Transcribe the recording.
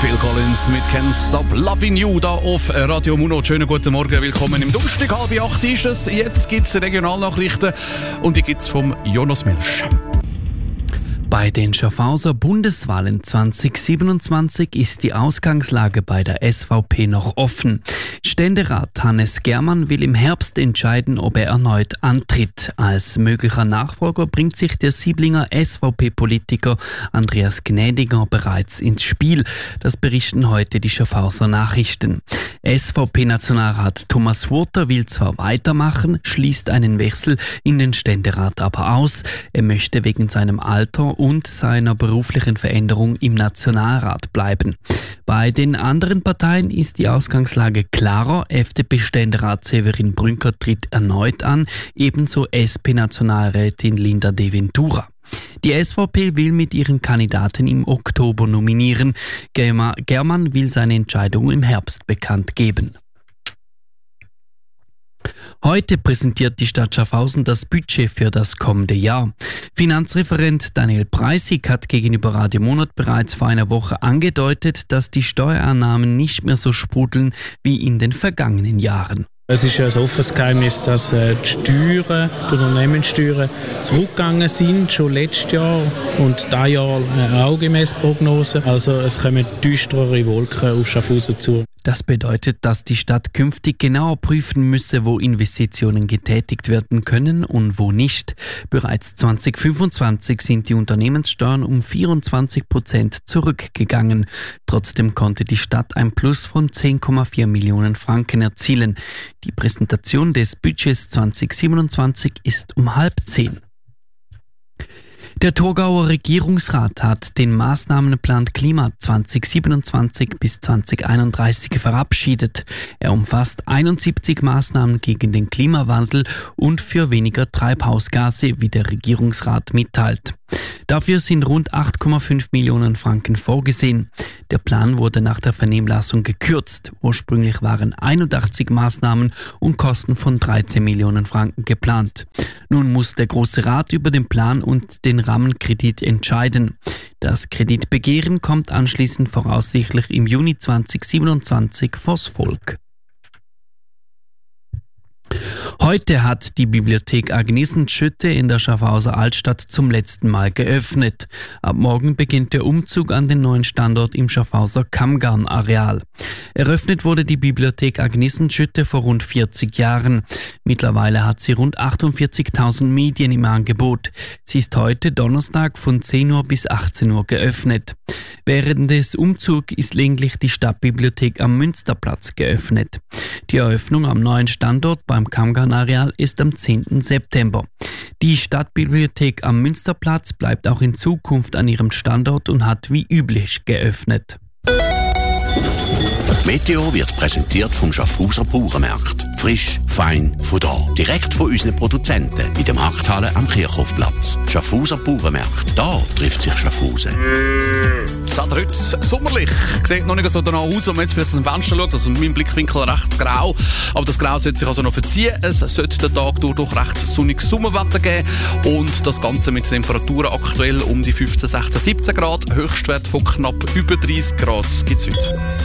Phil Collins mit Can't Stop Loving You da auf Radio Muno. Schönen guten Morgen, willkommen im Donnerstag, 7:30 ist es. Jetzt gibt es Regionalnachrichten und die gibt es vom Jonas Milsch. Bei den Schaffhauser Bundeswahlen 2027 ist die Ausgangslage bei der SVP noch offen. Ständerat Hannes Germann will im Herbst entscheiden, ob er erneut antritt. Als möglicher Nachfolger bringt sich der Sieblinger SVP-Politiker Andreas Gnädiger bereits ins Spiel. Das berichten heute die Schaffhauser Nachrichten. SVP-Nationalrat Thomas Woter will zwar weitermachen, schließt einen Wechsel in den Ständerat aber aus. Er möchte wegen seinem Alter und seiner beruflichen Veränderung im Nationalrat bleiben. Bei den anderen Parteien ist die Ausgangslage klarer. FDP-Ständerat Severin Brünker tritt erneut an, ebenso SP-Nationalrätin Linda de Ventura. Die SVP will mit ihren Kandidaten im Oktober nominieren. Germann will seine Entscheidung im Herbst bekannt geben. Heute präsentiert die Stadt Schaffhausen das Budget für das kommende Jahr. Finanzreferent Daniel Preissig hat gegenüber Radio Monat bereits vor einer Woche angedeutet, dass die Steuereinnahmen nicht mehr so sprudeln wie in den vergangenen Jahren. Es ist ja ein offenes Geheimnis, dass die Steuern, die Unternehmenssteuern zurückgegangen sind, schon letztes Jahr und dieses Jahr auch gemäss Prognose. Also es kommen düsterere Wolken auf Schaffhausen zu. Das bedeutet, dass die Stadt künftig genauer prüfen müsse, wo Investitionen getätigt werden können und wo nicht. Bereits 2025 sind die Unternehmenssteuern um 24% zurückgegangen. Trotzdem konnte die Stadt ein Plus von 10,4 Millionen Franken erzielen. Die Präsentation des Budgets 2027 ist um 9:30. Der Thurgauer Regierungsrat hat den Maßnahmenplan Klima 2027 bis 2031 verabschiedet. Er umfasst 71 Maßnahmen gegen den Klimawandel und für weniger Treibhausgase, wie der Regierungsrat mitteilt. Dafür sind rund 8,5 Millionen Franken vorgesehen. Der Plan wurde nach der Vernehmlassung gekürzt. Ursprünglich waren 81 Maßnahmen und Kosten von 13 Millionen Franken geplant. Nun muss der Große Rat über den Plan und den Rahmenkredit entscheiden. Das Kreditbegehren kommt anschließend voraussichtlich im Juni 2027 vors Volk. Heute hat die Bibliothek Agnesenschütte in der Schaffhauser Altstadt zum letzten Mal geöffnet. Ab morgen beginnt der Umzug an den neuen Standort im Schaffhauser Kammgarn-Areal. Eröffnet wurde die Bibliothek Agnesenschütte vor rund 40 Jahren. Mittlerweile hat sie rund 48.000 Medien im Angebot. Sie ist heute Donnerstag von 10 Uhr bis 18 Uhr geöffnet. Während des Umzugs ist lediglich die Stadtbibliothek am Münsterplatz geöffnet. Die Eröffnung am neuen Standort beim Kammgarn-Areal ist am 10. September. Die Stadtbibliothek am Münsterplatz bleibt auch in Zukunft an ihrem Standort und hat wie üblich geöffnet. Meteo wird präsentiert vom Schaffhauser Bauernmarkt. Frisch, fein, von da. Direkt von unseren Produzenten in der Markthalle am Kirchhofplatz. Schaffhauser Bauernmarkt. Da trifft sich Schaffhausen. Es hat heute sommerlich. Sieht noch nicht so danach aus, wenn man jetzt vielleicht aus dem Fenster schaut. Also mein Blickwinkel recht grau. Aber das Grau sollte sich also noch verziehen. Es sollte den Tag durch recht sonniges Sommerwetter geben. Und das Ganze mit Temperaturen aktuell um die 15, 16, 17 Grad. Höchstwert von knapp über 30 Grad gibt es heute.